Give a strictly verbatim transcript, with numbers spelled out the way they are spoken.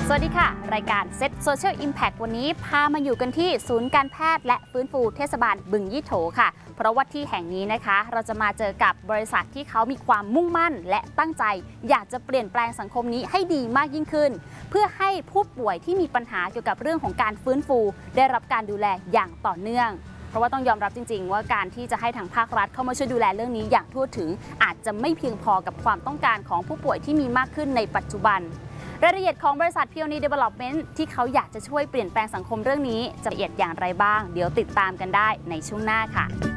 สวัสดีค่ะรายการ Set Social Impact วันนี้พามาอยู่กันที่ศูนย์การแพทย์และฟื้นฟูเทศบาลบึงยี่โถค่ะเพราะว่าที่แห่งนี้นะคะเราจะมาเจอกับบริษัทที่เขามีความมุ่งมั่นและตั้งใจอยากจะเปลี่ยนแปลงสังคมนี้ให้ดีมากยิ่งขึ้นเพื่อให้ผู้ป่วยที่มีปัญหาเกี่ยวกับเรื่องของการฟื้นฟูได้รับการดูแลอย่างต่อเนื่องเพราะว่าต้องยอมรับจริงๆว่าการที่จะให้ทางภาครัฐเข้ามาช่วยดูแลเรื่องนี้อย่างทั่วถึงอาจจะไม่เพียงพอกับความต้องการของผู้ป่วยที่มีมากขึ้นในปัจจุบันรายละเอียดของบริษัท Pioneer Development ที่เขาอยากจะช่วยเปลี่ยนแปลงสังคมเรื่องนี้จะละเอียดอย่างไรบ้างเดี๋ยวติดตามกันได้ในช่วงหน้าค่ะ